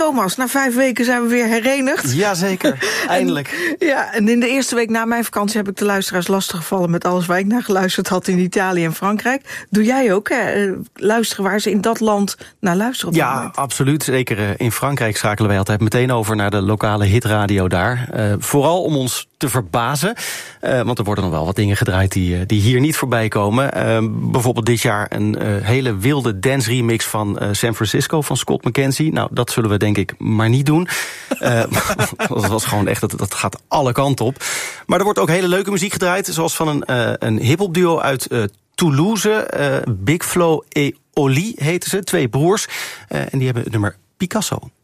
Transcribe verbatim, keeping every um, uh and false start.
Thomas, na vijf weken zijn we weer herenigd. Jazeker, eindelijk. En, ja, en in de eerste week na mijn vakantie heb ik de luisteraars lastiggevallen met alles waar ik naar geluisterd had in Italië en Frankrijk. Doe jij ook, hè? Luisteren waar ze in dat land naar luisteren? Ja, moment. Absoluut. Zeker in Frankrijk schakelen wij altijd meteen over naar de lokale hitradio daar. Uh, vooral om ons te verbazen. Uh, want er worden nog wel wat dingen gedraaid die, die hier niet voorbij komen. Uh, bijvoorbeeld dit jaar een uh, hele wilde dance remix van uh, San Francisco van Scott McKenzie. Nou, dat zullen we denk ik maar niet doen. Uh, dat was gewoon echt, dat, dat gaat alle kanten op. Maar er wordt ook hele leuke muziek gedraaid, zoals van een, uh, een hiphop duo uit uh, Toulouse. Uh, Big Flo et Oli heten ze, twee broers. Uh, en die hebben het nummer Picasso.